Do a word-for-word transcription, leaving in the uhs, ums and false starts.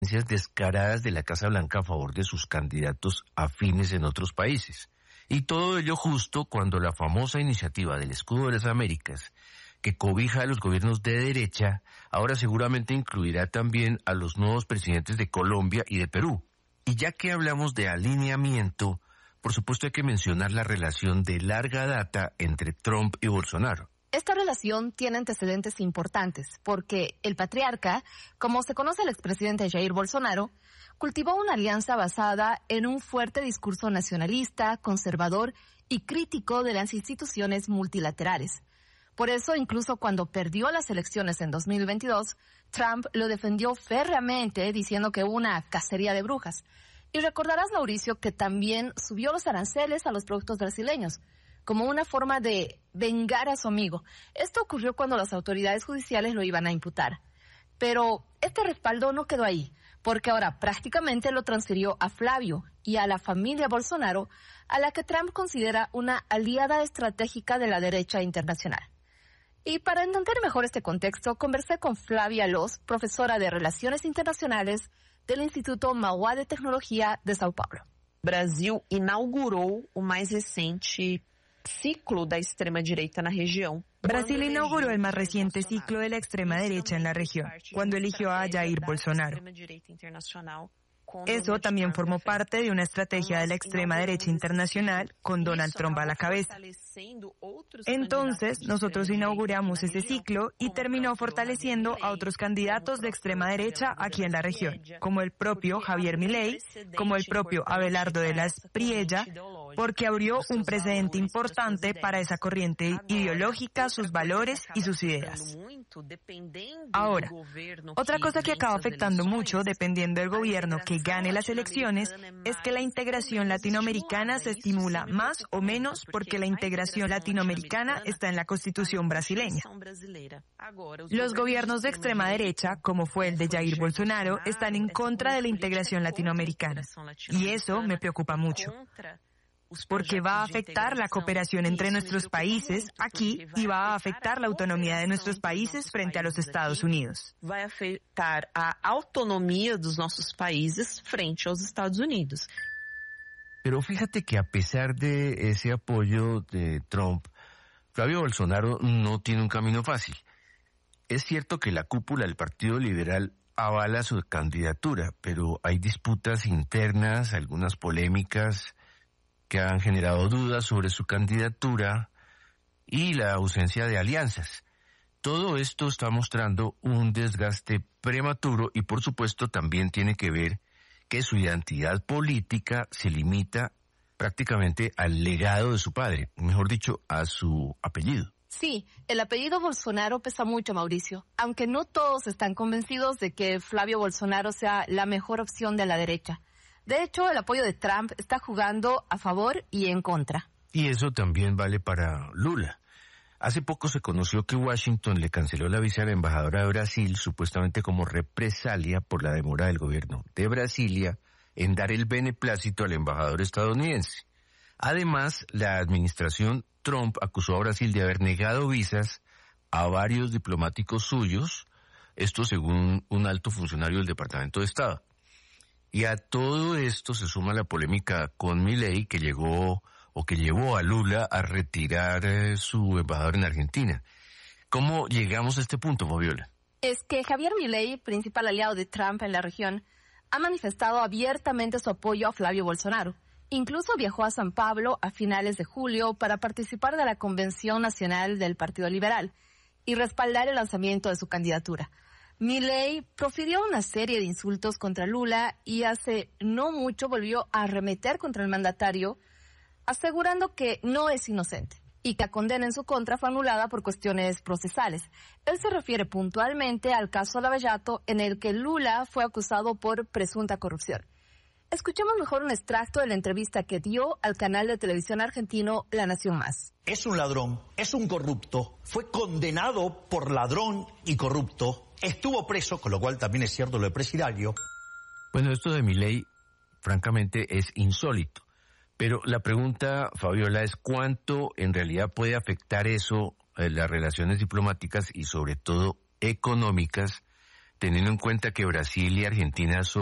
descaradas de la Casa Blanca a favor de sus candidatos afines en otros países. Y todo ello justo cuando la famosa iniciativa del Escudo de las Américas, que cobija a los gobiernos de derecha, ahora seguramente incluirá también a los nuevos presidentes de Colombia y de Perú. Y ya que hablamos de alineamiento, por supuesto hay que mencionar la relación de larga data entre Trump y Bolsonaro. Esta relación tiene antecedentes importantes porque el patriarca, como se conoce al expresidente Jair Bolsonaro, cultivó una alianza basada en un fuerte discurso nacionalista, conservador y crítico de las instituciones multilaterales. Por eso, incluso cuando perdió las elecciones en dos mil veintidós, Trump lo defendió férreamente diciendo que hubo una cacería de brujas. Y recordarás, Mauricio, que también subió los aranceles a los productos brasileños, como una forma de vengar a su amigo. Esto ocurrió cuando las autoridades judiciales lo iban a imputar. Pero este respaldo no quedó ahí, porque ahora prácticamente lo transfirió a Flavio y a la familia Bolsonaro, a la que Trump considera una aliada estratégica de la derecha internacional. Y para entender mejor este contexto, conversé con Flavia Loz, profesora de Relaciones Internacionales del Instituto Mauá de Tecnologia de São Paulo. Brasil inaugurou o mais recente ciclo da extrema-direita na região. Brasil inauguró el más reciente ciclo de la extrema derecha en la región, cuando eligió a Jair Bolsonaro. Eso también formó parte de una estrategia de la extrema derecha internacional con Donald Trump a la cabeza. Entonces, nosotros inauguramos ese ciclo y terminó fortaleciendo a otros candidatos de extrema derecha aquí en la región, como el propio Javier Milei, como el propio Abelardo de la Espriella, porque abrió un precedente importante para esa corriente ideológica, sus valores y sus ideas. Ahora, otra cosa que acaba afectando mucho, dependiendo del gobierno que gane las elecciones, es que la integración latinoamericana se estimula más o menos porque la integración latinoamericana está en la Constitución brasileña. Los gobiernos de extrema derecha, como fue el de Jair Bolsonaro, están en contra de la integración latinoamericana. Y eso me preocupa mucho, porque va a afectar la cooperación entre nuestros países aquí y va a afectar la autonomía de nuestros países frente a los Estados Unidos. Vai afetar a autonomia dos nossos países frente aos Estados Unidos. Pero fíjate que a pesar de ese apoyo de Trump, Flavio Bolsonaro no tiene un camino fácil. Es cierto que la cúpula del Partido Liberal avala su candidatura, pero hay disputas internas, algunas polémicas que han generado dudas sobre su candidatura y la ausencia de alianzas. Todo esto está mostrando un desgaste prematuro y por supuesto también tiene que ver que su identidad política se limita prácticamente al legado de su padre, mejor dicho, a su apellido. Sí, el apellido Bolsonaro pesa mucho, Mauricio, aunque no todos están convencidos de que Flavio Bolsonaro sea la mejor opción de la derecha. De hecho, el apoyo de Trump está jugando a favor y en contra. Y eso también vale para Lula. Hace poco se conoció que Washington le canceló la visa a la embajadora de Brasil, supuestamente como represalia por la demora del gobierno de Brasilia en dar el beneplácito al embajador estadounidense. Además, la administración Trump acusó a Brasil de haber negado visas a varios diplomáticos suyos, esto según un alto funcionario del Departamento de Estado. Y a todo esto se suma la polémica con Milei, que llegó o que llevó a Lula a retirar eh, su embajador en Argentina. ¿Cómo llegamos a este punto, Fabiola? Es que Javier Milei, principal aliado de Trump en la región, ha manifestado abiertamente su apoyo a Flavio Bolsonaro. Incluso viajó a San Pablo a finales de julio para participar de la Convención Nacional del Partido Liberal y respaldar el lanzamiento de su candidatura. Milei profirió una serie de insultos contra Lula y hace no mucho volvió a arremeter contra el mandatario, asegurando que no es inocente y que la condena en su contra fue anulada por cuestiones procesales. Él se refiere puntualmente al caso Lava Jato, en el que Lula fue acusado por presunta corrupción. Escuchemos mejor un extracto de la entrevista que dio al canal de televisión argentino La Nación Más. Es un ladrón, es un corrupto, fue condenado por ladrón y corrupto, estuvo preso, con lo cual también es cierto lo de Presidio. Bueno, esto de Milei, francamente, es insólito. Pero la pregunta, Fabiola, es cuánto en realidad puede afectar eso, eh, las relaciones diplomáticas y sobre todo económicas teniendo en cuenta que Brasil y Argentina son